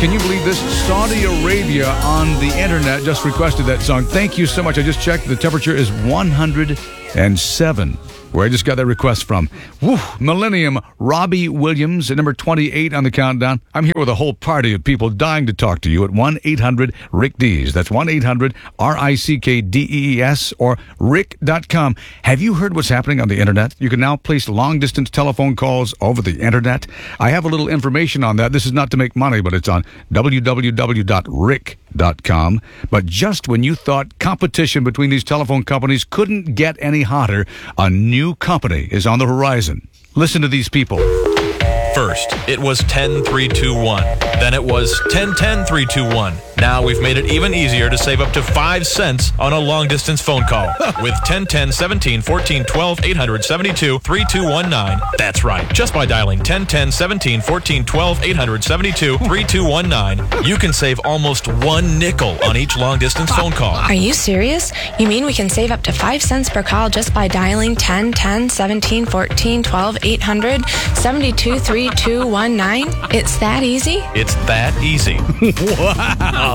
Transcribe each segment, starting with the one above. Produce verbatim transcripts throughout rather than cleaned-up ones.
Can you believe this? Saudi Arabia on the internet just requested that song. Thank you so much. I just checked. The temperature is one hundred seven. Where I just got that request from. Woo, Millennium, Robbie Williams at number twenty-eight on the countdown. I'm here with a whole party of people dying to talk to you at one eight hundred rick dees. That's one eight hundred R I C K D E E S or rick dot com. Have you heard what's happening on the internet? You can now place long-distance telephone calls over the internet. I have a little information on that. This is not to make money, but it's on w w w dot rick dot com. But just when you thought competition between these telephone companies couldn't get any hotter, a new company is on the horizon. Listen to these people. First, it was ten three two one. Then it was ten ten three two one. Now we've made it even easier to save up to five cents on a long-distance phone call with ten ten seventeen fourteen twelve eight hundred seventy-two three two one nine. That's right. Just by dialing ten ten seventeen fourteen twelve eight hundred seventy-two three two one nine, you can save almost one nickel on each long-distance phone call. Are you serious? You mean we can save up to five cents per call just by dialing ten ten seventeen fourteen twelve eight hundred seventy-two three two one nine? It's that easy? It's that easy. Wow.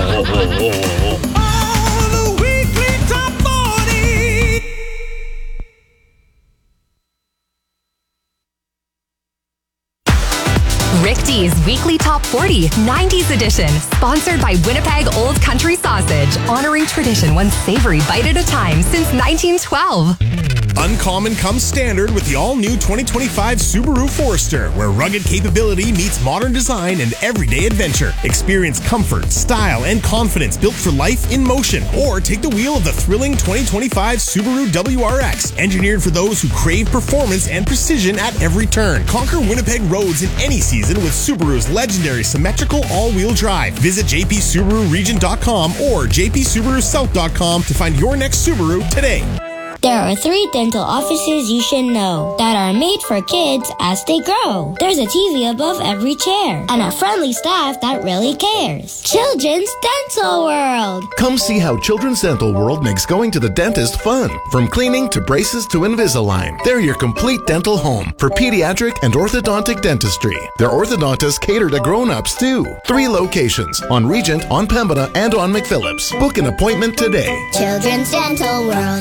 Rick D's Weekly Top forty, nineties edition, sponsored by Winnipeg Old Country Sausage, honoring tradition one savory bite at a time since nineteen twelve. Uncommon comes standard with the all-new twenty twenty-five Subaru Forester, where rugged capability meets modern design and everyday adventure. Experience comfort, style, and confidence built for life in motion. Or take the wheel of the thrilling twenty twenty-five Subaru W R X, engineered for those who crave performance and precision at every turn. Conquer Winnipeg roads in any season with Subaru's legendary symmetrical all-wheel drive. Visit j p subaru region dot com or j p subaru south dot com to find your next Subaru today. There are three dental offices you should know that are made for kids as they grow. There's a T V above every chair and a friendly staff that really cares. Children's Dental World. Come see how Children's Dental World makes going to the dentist fun. From cleaning to braces to Invisalign, they're your complete dental home for pediatric and orthodontic dentistry. Their orthodontists cater to grown-ups too. Three locations, on Regent, on Pembina, and on McPhillips. Book an appointment today. Children's Dental World.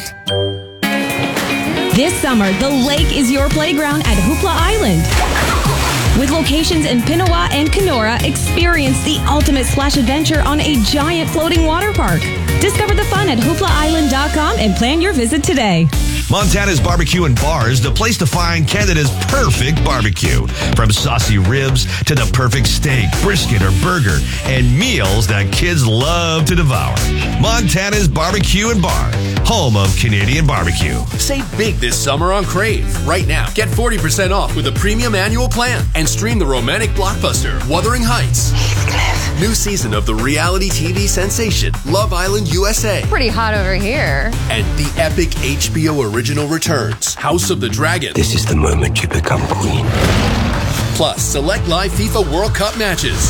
This summer, the lake is your playground at Hoopla Island. With locations in Pinawa and Kenora, experience the ultimate splash adventure on a giant floating water park. Discover the fun at hoopla island dot com and plan your visit today. Montana's Barbecue and Bars, the place to find Canada's perfect barbecue. From saucy ribs to the perfect steak, brisket, or burger, and meals that kids love to devour. Montana's Barbecue and Bar, home of Canadian barbecue. Save big this summer on Crave. Right now, get forty percent off with a premium annual plan and stream the romantic blockbuster Wuthering Heights. Heathcliff. New season of the reality T V sensation Love Island U S A. Pretty hot over here. And the epic H B O original returns, House of the Dragon. This is the moment you become queen. Plus, select live FIFA World Cup matches.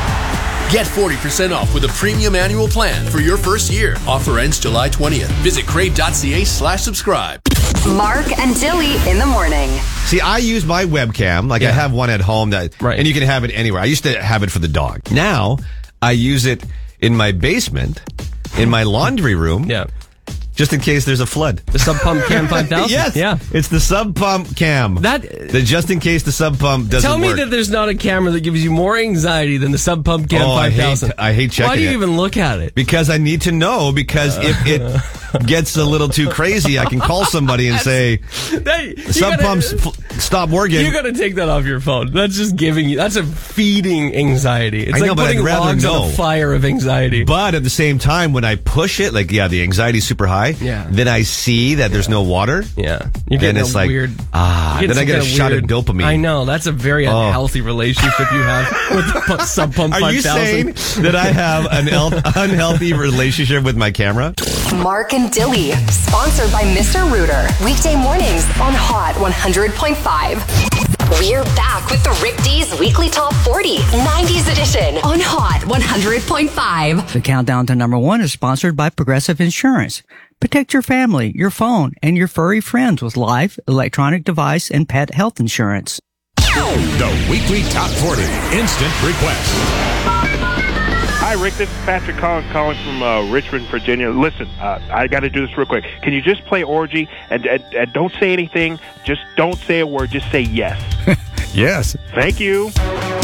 Get forty percent off with a premium annual plan for your first year. Offer ends July twentieth. Visit crave.ca slash subscribe. Mark and Dilly in the morning. See, I use my webcam. Like, yeah. I have one at home that, right. And you can have it anywhere. I used to have it for the dog. Now, I use it in my basement, in my laundry room. Yeah. Just in case there's a flood. The Sub Pump Cam five thousand? Yes. Yeah. It's the Sub Pump Cam. That, the just in case the Sub Pump doesn't tell me work. that there's not a camera that gives you more anxiety than the Sub Pump Cam oh, five thousand. I hate, I hate checking it. Why do you it. even look at it? Because I need to know, because uh, if it gets a little too crazy, I can call somebody and say, that, Sub gotta, Pumps f- stop working. You gotta take that off your phone. That's just giving you, that's a feeding anxiety. It's I like know, putting but I'd rather logs know. on a fire of anxiety. But at the same time, when I push it, like, yeah, the anxiety's super high, yeah. then I see that there's no water. Yeah. You're getting then it's a like, weird, ah, then I get a shot weird, of dopamine. I know. That's a very oh. unhealthy relationship you have with the Sub Pump Are five thousand. you saying that I have an el- unhealthy relationship with my camera? Mark and Dilly, sponsored by Mister Rooter. Weekday mornings on Hot one hundred point five. We're back with the Rick D's Weekly Top forty, nineties edition on Hot one hundred point five. The countdown to number one is sponsored by Progressive Insurance. Protect your family, your phone, and your furry friends with life, electronic device, and pet health insurance. The Weekly Top forty Instant Request. Hi, Rick. This is Patrick Collins calling from uh, Richmond, Virginia. Listen, uh, I got to do this real quick. Can you just play Orgy and, and, and don't say anything? Just don't say a word. Just say yes. Yes. Thank you.